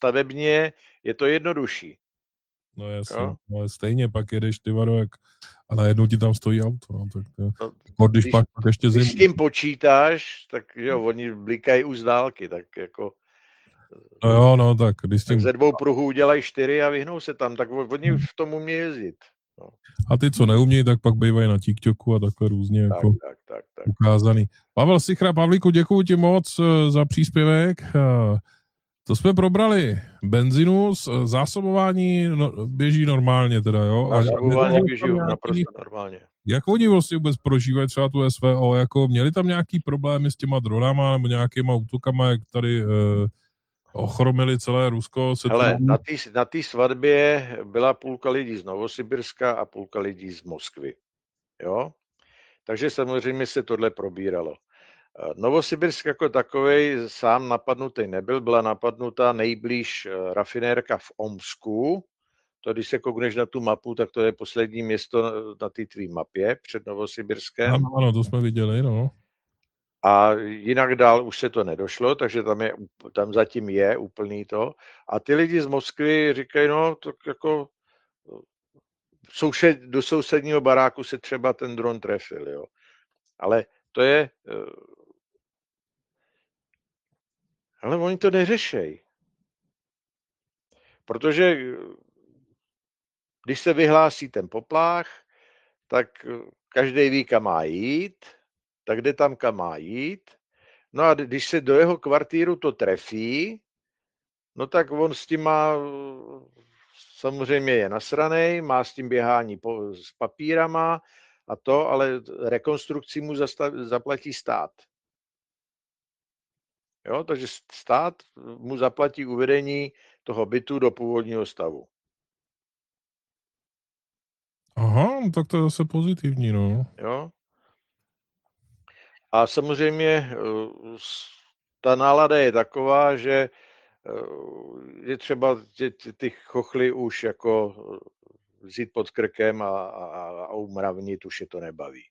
stavebně je to jednodušší. No jasně, Jo? ale stejně pak jedeš ty vado, jak a najednou ti tam stojí auto, no, tak to, No, když pak ještě když zimu. s tím počítáš, tak jo, oni blikají už z dálky, tak jako No jo, no, tak když s tak tím... ze 2 pruhů udělají 4 a vyhnou se tam, tak oni v tom umí jezdit. No. A ty, co neumějí, tak pak bývají na TikToku a takhle různě jako Tak. ukázaný. Pavel Sichra, Pavlíku, děkuji ti moc za příspěvek. To jsme probrali. Benzinus, zásobování běží normálně teda, jo? Zásobování běží naprosto normálně. Jak oni vlastně vůbec prožívají třeba tu SVO, jako měli tam nějaký problémy s těma dronama nebo nějakýma útokama, jak tady ochromili celé Rusko? Hele, na té svatbě byla půlka lidí z Novosibirska a půlka lidí z Moskvy. Jo? Takže samozřejmě se tohle probíralo. Novosibirsk jako takovej sám napadnutý nebyl, byla napadnuta nejblíž rafinérka v Omsku. To, když se koukneš na tu mapu, tak to je poslední město na té tvý mapě před Novosibirskem. Ano, to jsme viděli, no. A jinak dál už se to nedošlo, takže tam zatím je úplný to. A ty lidi z Moskvy říkají, no, tak jako do sousedního baráku se třeba ten dron trefil, jo. Ale to je... Ale oni to neřešejí. Protože když se vyhlásí ten poplach, tak každý ví, kam má jít, tak jde tam, kam má jít. No a když se do jeho kvartíru to trefí, no tak on s tím má, samozřejmě je nasranej, má s tím běhání s papírama a to, ale rekonstrukci mu zaplatí stát. Jo, takže stát mu zaplatí uvedení toho bytu do původního stavu. Aha, no tak to je zase pozitivní, no. Jo. A samozřejmě ta nálada je taková, že je třeba ty chochly už jako vzít pod krkem a umravnit, už je to nebaví.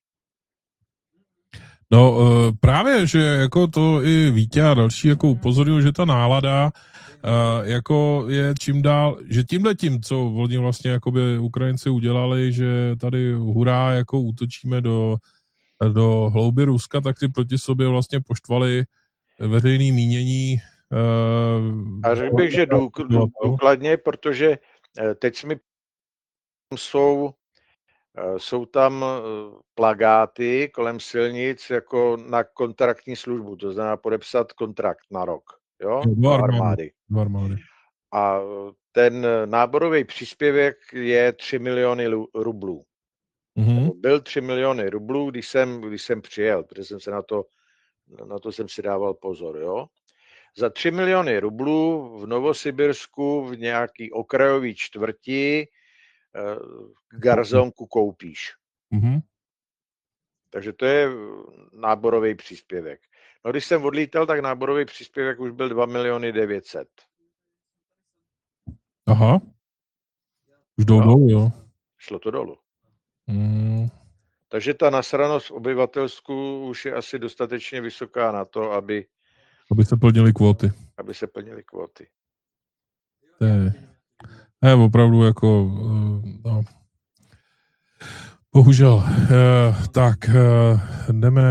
No právě, že jako to i Vítě a další jako upozorňují, že ta nálada jako je čím dál, že tímhletím, co oni vlastně jakoby Ukrajinci udělali, že tady hurá jako útočíme do hlouby Ruska, tak ty proti sobě vlastně poštvali veřejný mínění. A řekl bych, že důkladně, protože teď jsou tam plakáty kolem silnic jako na kontraktní službu, to znamená podepsat kontrakt na rok, jo, do armády. A ten náborový příspěvek je 3 miliony rublů. Byl 3 miliony rublů, když jsem přijel, protože jsem se na to jsem si dával pozor, jo. Za 3 miliony rublů v Novosibirsku v nějaký okrajový čtvrti garzonku koupíš. Takže to je náborový příspěvek. No když jsem odlítal, tak náborový příspěvek už byl 2 miliony 900. Aha. Už dolů, jo. Šlo to dolů. Takže ta nasranost v obyvatelsku už je asi dostatečně vysoká na to, aby se plnily kvóty. To je opravdu jako no. Bohužel. Tak, jdeme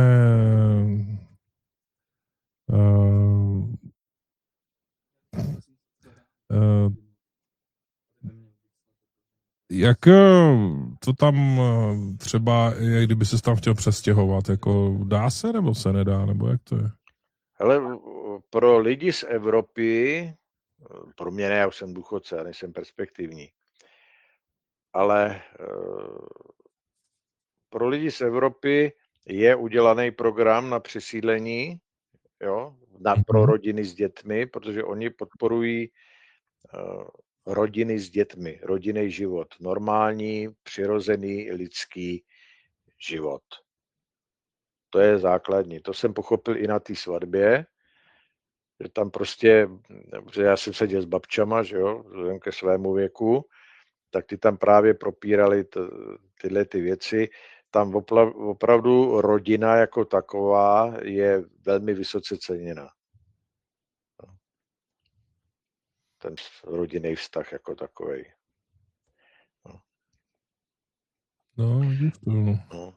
jak to tam třeba je, kdyby se tam chtěl přestěhovat, jako dá se nebo se nedá, nebo jak to je? Hele, pro lidi z Evropy, pro mě ne, já už jsem důchodce, já nejsem perspektivní, ale pro lidi z Evropy je udělaný program na přesídlení, jo, pro rodiny s dětmi, protože oni podporují rodiny s dětmi, rodinný život, normální, přirozený lidský život. To je základní. To jsem pochopil i na té svatbě, že tam prostě, že já jsem seděl s babčama, že jo, vzhledem ke svému věku, tak ty tam právě propírali tyhle ty věci. Tam opravdu rodina jako taková je velmi vysoce ceněna. ten rodinný vztah jako takovej. No, vidíš to, no. No.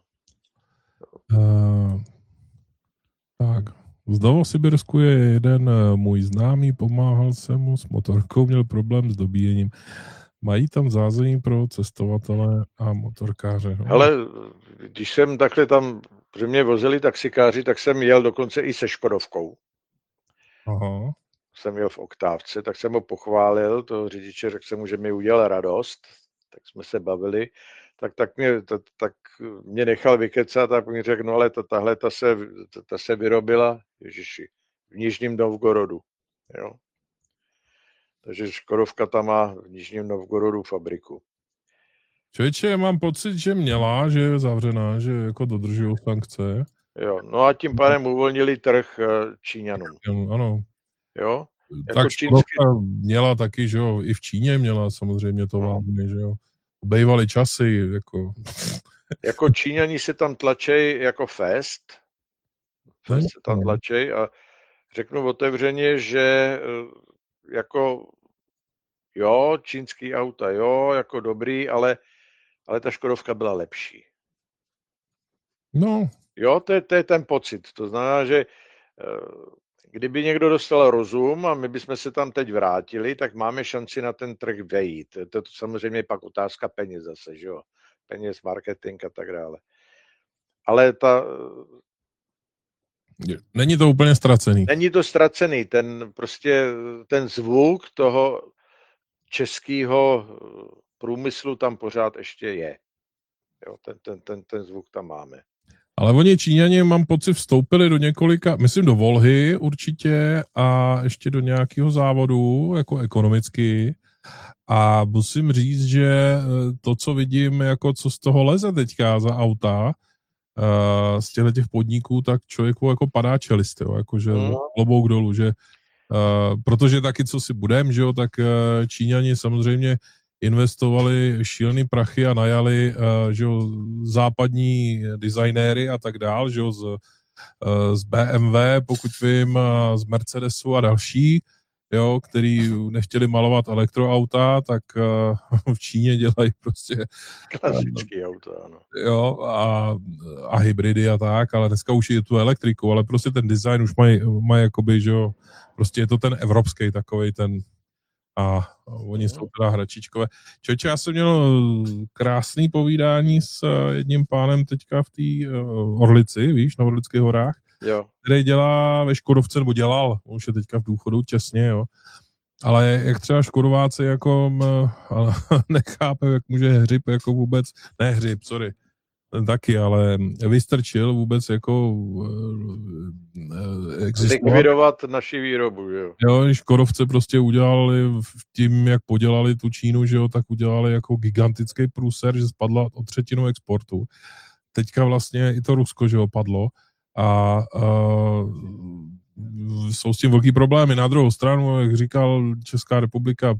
Tak, z Novosibirsku je jeden můj známý, pomáhal jsem mu s motorkou, měl problém s dobíjením. Mají tam zázemí pro cestovatele a motorkáře. No. Hele, když jsem takhle tam, že mě vozili taxikáři, tak jsem jel dokonce i se Škodovkou. Aha. Jsem jel v oktávce, tak jsem ho pochválil, toho řidiče, řekl jsem mu, že mi udělal radost, tak jsme se bavili, tak mě nechal vykecat a mi řekl, no ale tahle se vyrobila, ježiši, v Nižním Novgorodu, jo. Takže Škodovka tam má v Nižním Novgorodu fabriku. Člověče, mám pocit, že měla, že je zavřená, že jako dodržují sankce. Jo, no a tím pádem uvolnili trh Číňanům. Ano. Jo? Jako tak Škodovka měla taky, že jo, i v Číně měla samozřejmě to vážně, že jo. Bejvaly časy, jako... Jako Číňani se tam tlačej jako fest se tam tlačej a řeknu otevřeně, že jako jo, čínský auta, jo, jako dobrý, ale ta Škodovka byla lepší. No. Jo, to je ten pocit. To znamená, že kdyby někdo dostal rozum a my bychom se tam teď vrátili, tak máme šanci na ten trh vejít. To je samozřejmě pak otázka peněz zase, že jo. Peněz, marketing a tak dále. Ale není to úplně ztracený. Není to ztracený. Ten zvuk toho českého průmyslu tam pořád ještě je. Jo, ten zvuk tam máme. Ale oni Číňani, mám pocit, vstoupili do několika, myslím do Volhy určitě a ještě do nějakého závodu, jako ekonomicky. A musím říct, že to, co vidím, jako co z toho leze teďka za auta, z těch podniků, tak člověku jako padá čelist, jo, jakože klobouk dolů, že protože taky, co si budem, že jo, tak Číňani samozřejmě investovali šílený prachy a najali, že jo, západní designéry a tak dál, že jo, z BMW, pokud vím, z Mercedesu a další, jo, který nechtěli malovat elektroauta, tak v Číně dělají prostě klasický auta, ano. Jo, a hybridy a tak, ale dneska už je tu elektriku, ale prostě ten design už mají jakoby, že jo, prostě je to ten evropský takovej ten a oni jsou teda hračičkové. Člověče, já jsem měl krásný povídání s jedním pánem teďka v té Orlici, víš, na Orlických horách, jo. který dělá ve Škodovce, nebo dělal, už je teďka v důchodu těsně, jo. Ale jak třeba Škodováci jako nechápe, jak může hřib jako vůbec, ne hřib, sorry, taky, ale vystrčil vůbec jako likvidovat naši výrobu, jo. Jo, Škodovce prostě udělali tím, jak podělali tu Čínu, že jo, tak udělali jako gigantický průser, že spadla o 1/3 exportu. Teďka vlastně i to Rusko, že jo, padlo a jsou s tím velký problémy. Na druhou stranu, jak říkal, Česká republika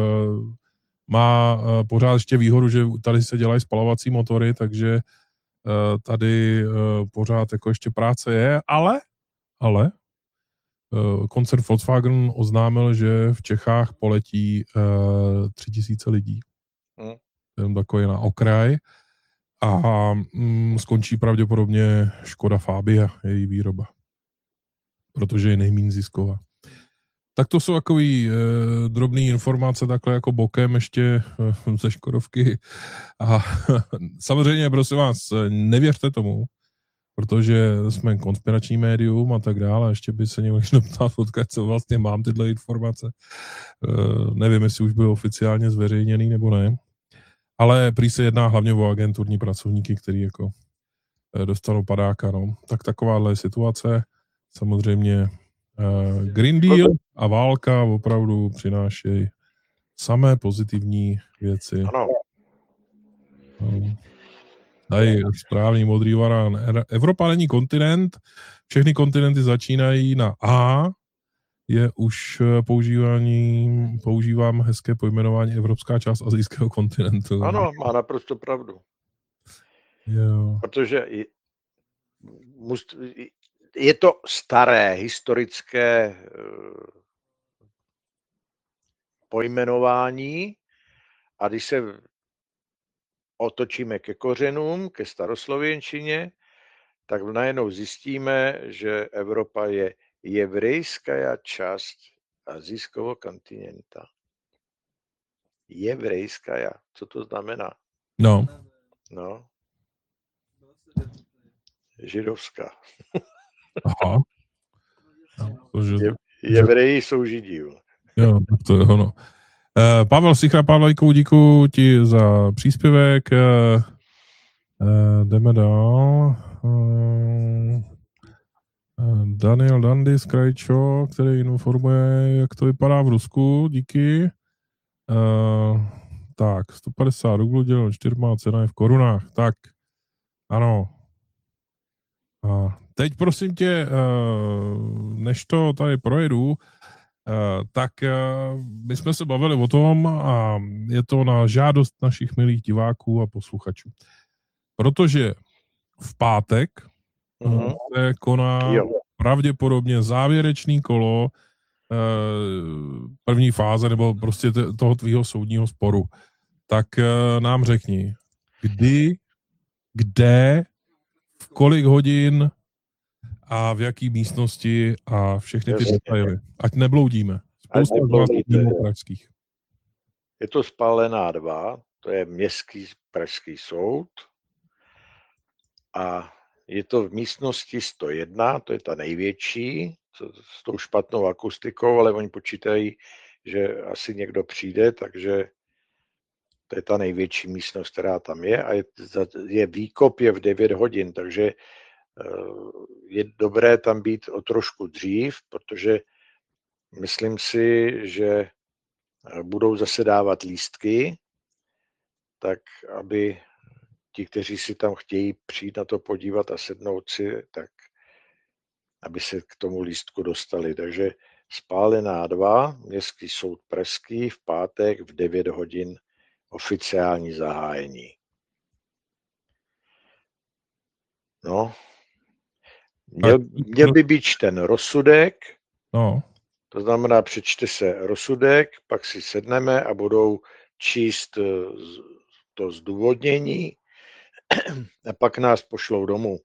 má pořád ještě výhodu, že tady se dělají spalovací motory, takže tady pořád jako ještě práce je, ale koncern Volkswagen oznámil, že v Čechách poletí 3000 lidí. Jenom takový na okraj. A skončí pravděpodobně Škoda Fabia, její výroba. Protože je nejméně zisková. Tak to jsou takový drobné informace takhle jako bokem ještě ze Škodovky. A samozřejmě, prosím vás, nevěřte tomu, protože jsme konspirační médium a tak dále. Ještě by se někdo ptal, odkud co vlastně mám tyhle informace. Nevím, jestli už byly oficiálně zveřejněný nebo ne. Ale prý se jedná hlavně o agenturní pracovníky, který jako dostanou padáka. No. Tak takováhle je situace. Samozřejmě Green Deal a válka opravdu přinášejí samé pozitivní věci. Ano. Tady správný modrý varán. Evropa není kontinent, všechny kontinenty začínají na A, je už používám hezké pojmenování evropská část asijského kontinentu. Ano, má naprosto pravdu. Jo. Protože je to staré, historické pojmenování a když se otočíme ke kořenům, ke staroslověnčině, tak najednou zjistíme, že Evropa je jevrejská část azijského kontinenta. Jevrejská. Co to znamená? No. Židovská. Aha. Jevreji jsou židí. Jo, to je ono. Pavel Sichra, Pavlejku, díku ti za příspěvek. Jdeme dál. Daniel Dandy z Krajčo, který informuje, jak to vypadá v Rusku. Díky. Tak, 150 rublů děleno 4, cena je v korunách. Tak, ano. A teď prosím tě, než to tady projedu, tak my jsme se bavili o tom a je to na žádost našich milých diváků a posluchačů. Protože v pátek se koná pravděpodobně závěrečný kolo první fáze nebo prostě toho tvýho soudního sporu. Tak nám řekni, kdy, kde, v kolik hodin a v jaký místnosti a všechny ty detaily. Ať nebloudíme. Spousta z vás pražských. Je to Spálená 2, to je městský pražský soud a je to v místnosti 101, to je ta největší, s tou špatnou akustikou, ale oni počítají, že asi někdo přijde, takže to je ta největší místnost, která tam je a je výkop je v 9 hodin, takže je dobré tam být o trošku dřív, protože myslím si, že budou zase dávat lístky, tak aby ti, kteří si tam chtějí přijít na to podívat a sednout si, tak aby se k tomu lístku dostali. Takže Spálená 2, Městský soud pražský, v pátek v 9 hodin oficiální zahájení. No, měl by být čten rozsudek, to znamená, přečte se rozsudek, pak si sedneme a budou číst to zdůvodnění a pak nás pošlou domů.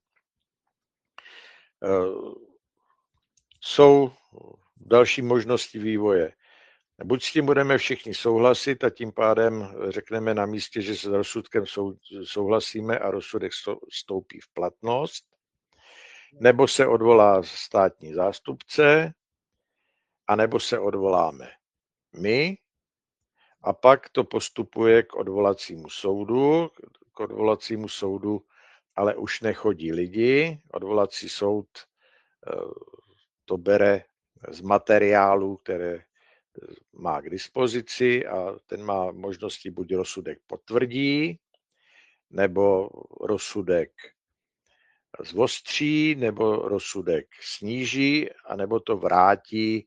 Jsou další možnosti vývoje. Buď s tím budeme všichni souhlasit a tím pádem řekneme na místě, že s rozsudkem souhlasíme a rozsudek vstoupí v platnost, nebo se odvolá státní zástupce, anebo se odvoláme my a pak to postupuje k odvolacímu soudu. K odvolacímu soudu ale už nechodí lidi. Odvolací soud to bere z materiálu, které má k dispozici a ten má možnosti buď rozsudek potvrdí, nebo rozsudek zvostří, nebo rozsudek sníží, anebo to vrátí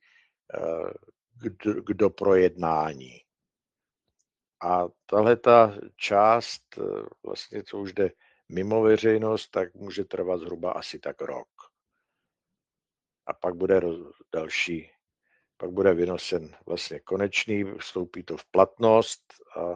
k doprojednání. A tahleta část, vlastně co už jde mimo veřejnost, tak může trvat zhruba asi tak rok. A pak bude pak bude vynosen vlastně konečný, vstoupí to v platnost a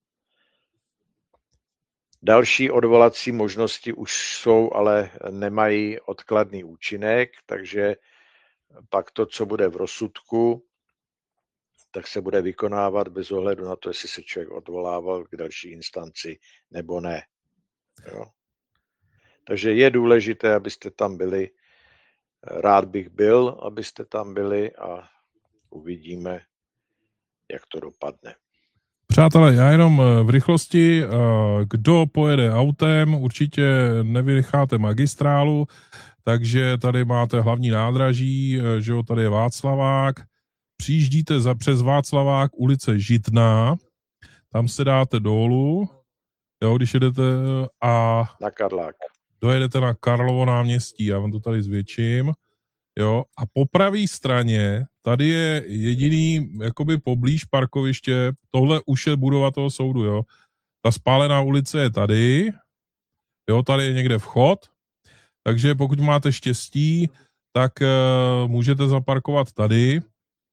další odvolací možnosti už jsou, ale nemají odkladný účinek, takže pak to, co bude v rozsudku, tak se bude vykonávat bez ohledu na to, jestli se člověk odvolával k další instanci nebo ne. Jo. Takže je důležité, abyste tam byli. Rád bych byl, abyste tam byli a uvidíme, jak to dopadne. Přátelé, já jenom v rychlosti, kdo pojede autem, určitě nevynecháte magistrálu, takže tady máte hlavní nádraží, že jo, tady je Václavák, přijíždíte přes Václavák ulice Žitná, tam se dáte dolů, jo, když jedete a na Karlák. Dojedete na Karlovo náměstí, já vám to tady zvětším, jo, a po pravé straně tady je jediný, jakoby poblíž parkoviště, tohle už je budova toho soudu, jo. Ta Spálená ulice je tady, jo, tady je někde vchod, takže pokud máte štěstí, tak můžete zaparkovat tady,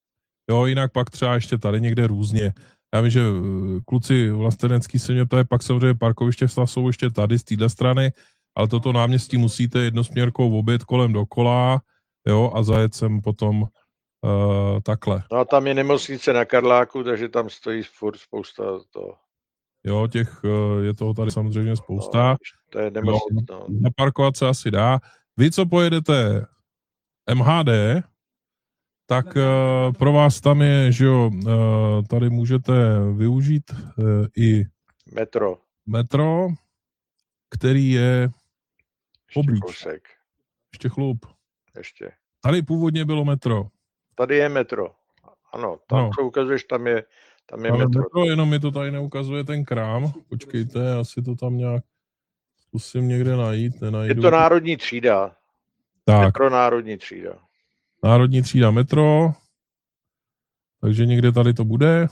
Jo, jinak pak třeba ještě tady někde různě. Já vím, že kluci vlastenecký se mě ptají, pak samozřejmě parkoviště jsou ještě tady z téhle strany, ale toto náměstí musíte jednosměrkou objet kolem dokola, jo, a zajet sem potom takhle. No a tam je nemocnice na Karláku, takže tam stojí furt spousta toho. Jo, je toho tady samozřejmě spousta. No, to je nemocnice. No. Naparkovat se asi dá. Vy, co pojedete MHD, tak pro vás tam je, že jo, tady můžete využít i metro, který je poblíž. Ještě chlup. Ještě. Tady původně bylo metro. Tady je metro. Ano, tam, co ukazuješ, tam je metro. Jenom mi to tady neukazuje ten krám. Počkejte, asi to tam nějak zkusím někde najít. Nenajdu. Je to národní třída. Tak. Metro národní třída. Národní třída metro. Takže někde tady to bude.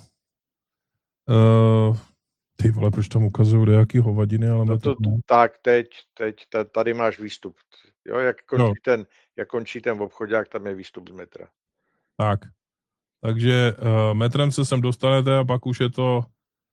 Ty vole, proč tam ukazují nějaký hovadiny, ale tak teď, tady máš výstup. Jo, jak končí ten obchodák, tam je výstup z metra. Tak. Takže metrem se sem dostanete a pak už je to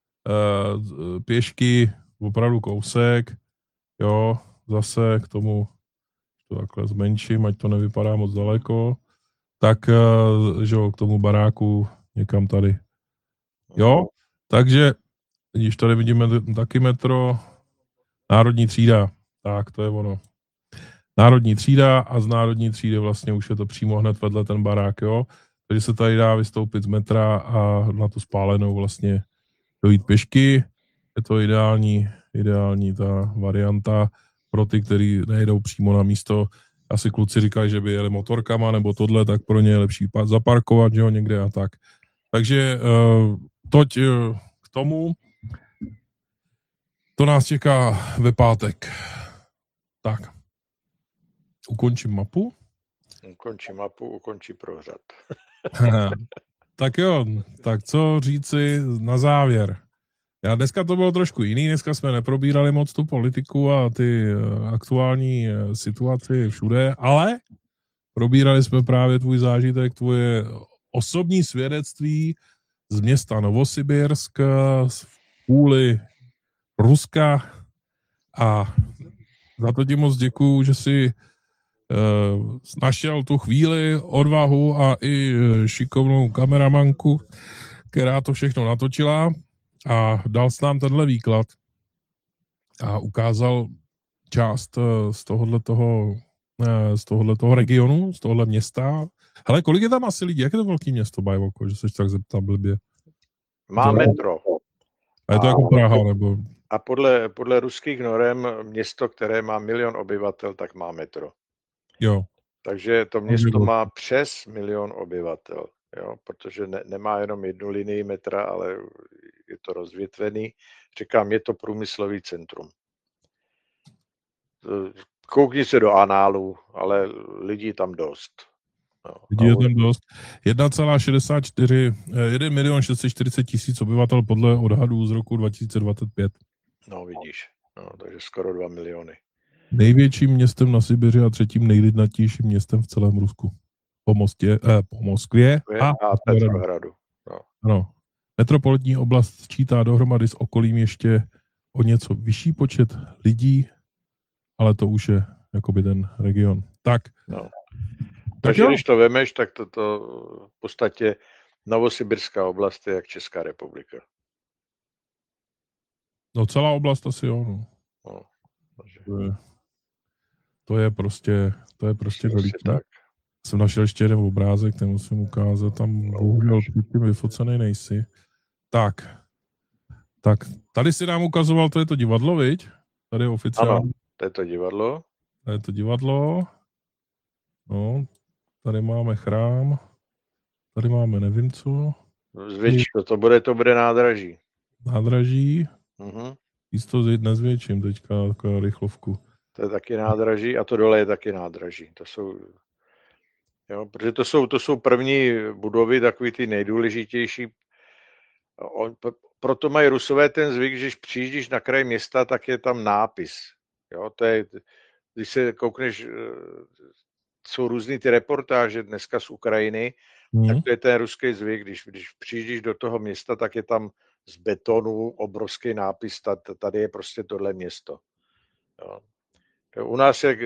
pěšky opravdu kousek. Jo, zase k tomu to takhle zmenším, ať to nevypadá moc daleko. Tak, že jo, k tomu baráku někam tady. Jo, takže když tady vidíme taky metro, národní třída, tak to je ono. Národní třída a z národní třídy vlastně už je to přímo hned vedle ten barák, jo. Takže se tady dá vystoupit z metra a na tu spálenou vlastně dojít pěšky. Je to ideální ta varianta pro ty, kteří nejedou přímo na místo. Asi kluci říkají, že by jeli motorkama nebo tohle, tak pro ně je lepší zaparkovat, že jo, někde a tak. Takže toť k tomu. To nás čeká ve pátek. Tak. Ukončím mapu. Ukončí prohřad. Tak jo, tak co říci na závěr? Dneska to bylo trošku jiný, dneska jsme neprobírali moc tu politiku a ty aktuální situaci všude, ale probírali jsme právě tvůj zážitek, tvoje osobní svědectví z města Novosibirsk, z půly Ruska a za to ti moc děkuju, že jsi našel tu chvíli, odvahu a i šikovnou kameramanku, která to všechno natočila a dal jsi nám tenhle výklad a ukázal část z tohohletoho regionu, z tohohle města. Hele, kolik je tam asi lidí? Jak je to velký město, Bajvoko, že se tak zeptám blbě? Má metro. A je to jako Praha, nebo? A podle ruských norem město, které má 1 000 000 obyvatel, tak má metro. Jo. Takže to město má přes 1 000 000 obyvatel, jo, protože nemá jenom jednu linii metra, ale je to rozvětvený. Říkám, je to průmyslový centrum. Koukni se do análu, ale lidí tam dost. Lidí je tam dost. 1 640 000 obyvatel podle odhadů z roku 2025. No vidíš, takže skoro 2 miliony. Největším městem na Sibiři a 3. nejlidnatějším městem v celém Rusku. Po Moskvě a Petrohradu. Ano. Metropolitní oblast sčítá dohromady s okolím ještě o něco vyšší počet lidí, ale to už je jakoby ten region. Tak. No. Takže když to vemeš, tak to v podstatě Novosibirská oblast je jak Česká republika. No celá oblast asi jo. No. To je prostě veliký. Tak. Jsem našel ještě jeden obrázek, ten musím ukázat, tam bohužel tím vyfocený nejsi. Tak, tady si nám ukazoval, to je to divadlo, viď? Tady je oficiálně. Ano, to je to divadlo. No, tady máme chrám, tady máme nevím co. Zvětší to bude nádraží. Nádraží? Jisto nezvětším teďka taková rychlovku. To je taky nádraží a to dole je taky nádraží. To jsou, jo, protože to jsou první budovy, takový ty nejdůležitější. Proto mají Rusové ten zvyk, že když přijíždíš na kraj města, tak je tam nápis. Jo, to je, když se koukneš, jsou různý ty reportáže dneska z Ukrajiny Tak to je ten ruský zvyk, když přijdeš do toho města, tak je tam z betonu obrovský nápis, tady je prostě tohle město. Jo. U nás je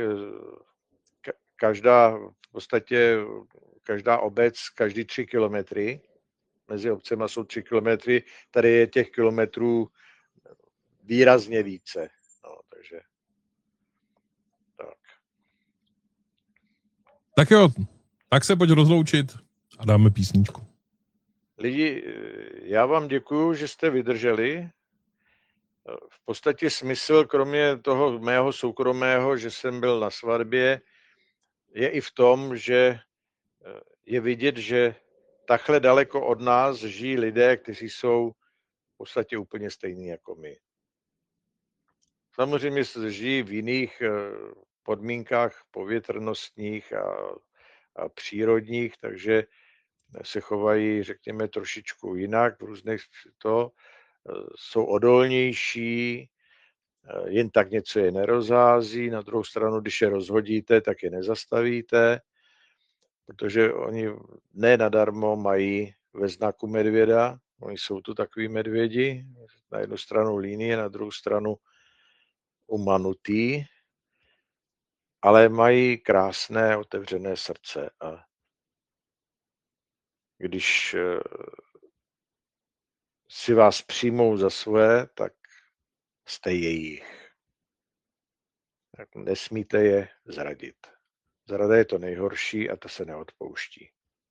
v podstatě každá obec, každý 3 kilometry, mezi obcema jsou 3 kilometry, tady je těch kilometrů výrazně více. No, takže tak. Tak jo, tak se pojď rozloučit a dáme písničku. Lidi, já vám děkuju, že jste vydrželi. V podstatě smysl, kromě toho mého soukromého, že jsem byl na svatbě, je i v tom, že je vidět, že takhle daleko od nás žijí lidé, kteří jsou v podstatě úplně stejní jako my. Samozřejmě žijí v jiných podmínkách povětrnostních a přírodních, takže se chovají, řekněme, trošičku jinak v různých jsou odolnější, jen tak něco je nerozhází, na druhou stranu, když je rozhodíte, tak je nezastavíte, protože oni ne nadarmo mají ve znaku medvěda, oni jsou tu takový medvědi, na jednu stranu línie, na druhou stranu umanutý, ale mají krásné otevřené srdce a když si vás přijmou za své, tak jste jejich. Tak nesmíte je zradit. Zrada je to nejhorší a to se neodpouští.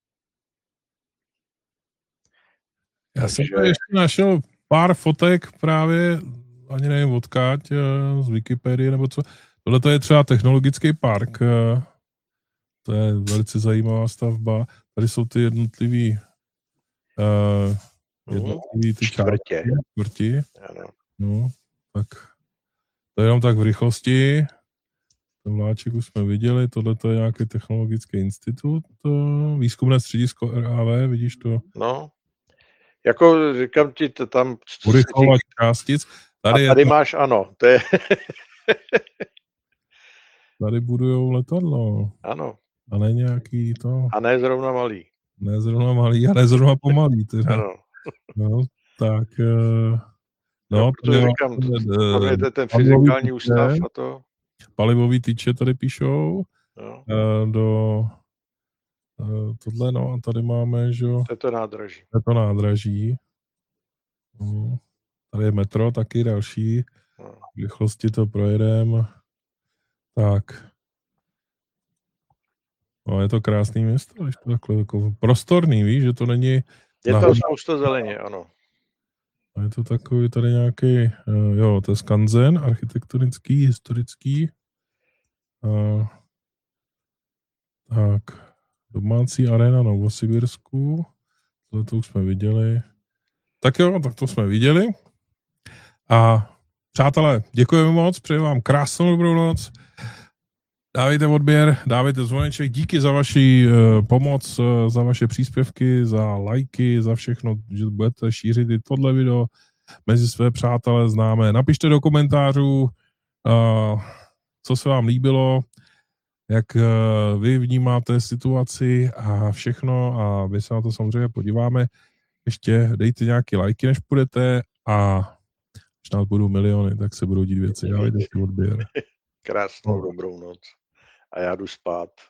Já jsem tady ještě našel pár fotek právě, ani nevím odkáď, z Wikipedie nebo co. Tohle to je třeba technologický park. To je velice zajímavá stavba. Tady jsou ty jednotlivý ty čtvrti. No, tak to je jenom tak v rychlosti. Ten vláček už jsme viděli, tohle je nějaký technologický institut, výzkumné středisko RAV, vidíš to? No, jako říkám ti, to tam... Urychlovač částic. Tady máš, ano, to je... Tady budujou letadlo. Ano. A ne nějaký to... A ne zrovna malý. Ne zrovna malý a ne zrovna pomalý. Teda. Ano. No, tak... No, to říkám, to je ten fyzikální ústav a to... Palivový tyče tady píšou. No. Do tohle, no, a tady máme, že jo... To je to nádraží. To je to nádraží. No. Tady je metro, taky další. V rychlosti to projedeme. Tak. No, je to krásný město, když to takhle jako prostorný, víš, že to není... Je to spousta zeleně, ano. A je to takový tady nějaký, jo, to je skanzen, architektonický, historický. Tak, domácí arena na Novosibirsku. To už jsme viděli. Tak jo, tak to jsme viděli. A přátelé, děkujeme moc, přeji vám krásnou dobrou noc. Dávejte odběr, dávejte zvoneček, díky za vaši pomoc, za vaše příspěvky, za lajky, za všechno, že budete šířit i tohle video mezi své přátelé známé. Napište do komentářů, co se vám líbilo, jak vy vnímáte situaci a všechno a my se na to samozřejmě podíváme. Ještě dejte nějaké lajky, než půjdete a když nás budou miliony, tak se budou dít věci. Dávejte si odběr. Krásnou dobrou noc. A já jdu spát.